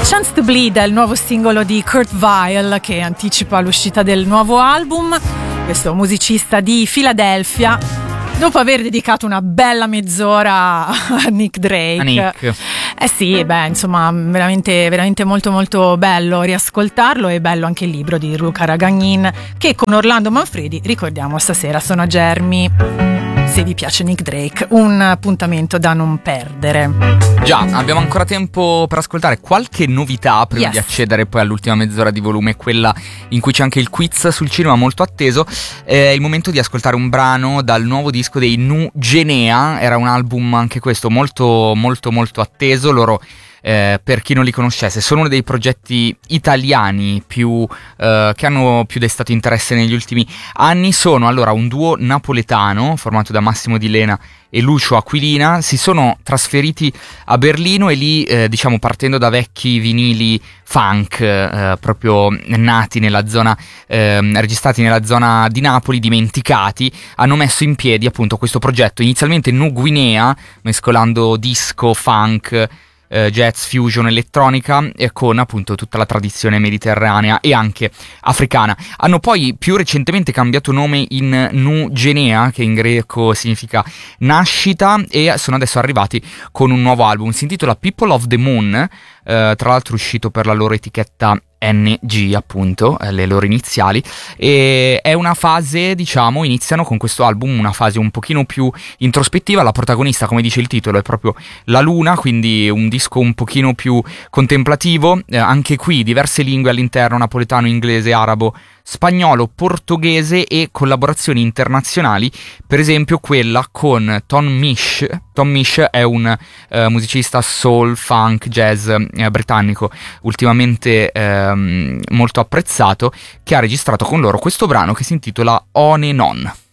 Chance to Bleed è il nuovo singolo di Kurt Vile che anticipa l'uscita del nuovo album. Questo musicista di Filadelfia, dopo aver dedicato una bella mezz'ora a Nick Drake. Sì, insomma, veramente, veramente molto molto bello riascoltarlo, e bello anche il libro di Luca Ragagnin, che con Orlando Manfredi, ricordiamo, stasera sono a Germi. Se vi piace Nick Drake, un appuntamento da non perdere. Già, abbiamo ancora tempo per ascoltare qualche novità prima di accedere poi all'ultima mezz'ora di volume, quella in cui c'è anche il quiz sul cinema molto atteso. È il momento di ascoltare un brano dal nuovo disco dei Nu Genea. Era un album anche questo molto molto molto atteso. Loro, per chi non li conoscesse, sono uno dei progetti italiani che hanno più destato interesse negli ultimi anni. Sono allora un duo napoletano formato da Massimo Di Lena e Lucio Aquilina. Si sono trasferiti a Berlino e lì, diciamo, partendo da vecchi vinili funk, proprio nati nella zona, registrati nella zona di Napoli, dimenticati, hanno messo in piedi appunto questo progetto, inizialmente Nu Guinea, mescolando disco, funk, jazz, fusion, elettronica, con appunto tutta la tradizione mediterranea e anche africana. Hanno poi più recentemente cambiato nome in Nu Genea, che in greco significa nascita, e sono adesso arrivati con un nuovo album. Si intitola People of the Moon, tra l'altro uscito per la loro etichetta NG, appunto, le loro iniziali, e è una fase, diciamo, iniziano con questo album una fase un pochino più introspettiva. La protagonista, come dice il titolo, è proprio la luna, quindi un disco un pochino più contemplativo, anche qui diverse lingue all'interno: napoletano, inglese, arabo, spagnolo, portoghese e collaborazioni internazionali, per esempio quella con Tom Misch. Tom Misch è un musicista soul, funk, jazz britannico, ultimamente molto apprezzato, che ha registrato con loro questo brano che si intitola On and On.